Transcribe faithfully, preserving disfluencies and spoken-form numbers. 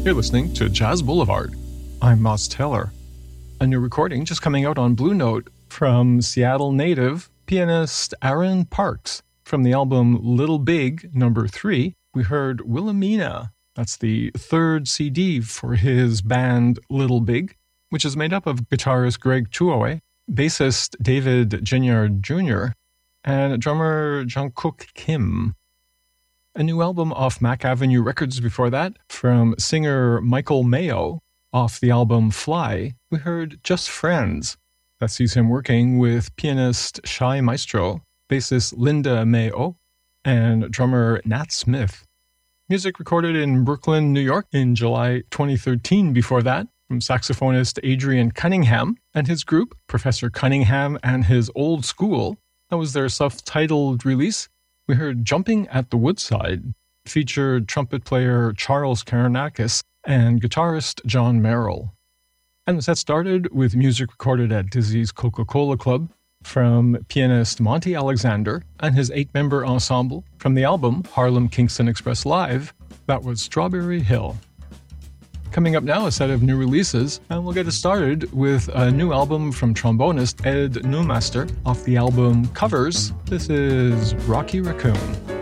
You're listening to Jazz Boulevard. I'm Moss Taylor. A new recording just coming out on Blue Note from Seattle native pianist Aaron Parks. From the album Little Big, number three, we heard Wilhelmina. That's the third C D for his band Little Big, which is made up of guitarist Greg Chuoe, bassist David Ginyard Junior, and drummer Jungkook Kim. A new album off Mac Avenue Records before that, from singer Michael Mayo. Off the album Fly, we heard Just Friends. That sees him working with pianist Shai Maestro, bassist Linda Mayo, and drummer Nat Smith. Music recorded in Brooklyn, New York in July twenty thirteen before that, from saxophonist Adrian Cunningham and his group, Professor Cunningham and His Old School. That was their self-titled release. We heard Jumping at the Woodside, featured trumpet player Charles Karanakis and guitarist John Merrill. And the set started with music recorded at Dizzy's Coca-Cola Club from pianist Monty Alexander and his eight-member ensemble from the album Harlem Kingston Express Live. That was Strawberry Hill. Coming up now, a set of new releases, and we'll get it started with a new album from trombonist Ed Newmaster off the album Covers. This is Rocky Raccoon.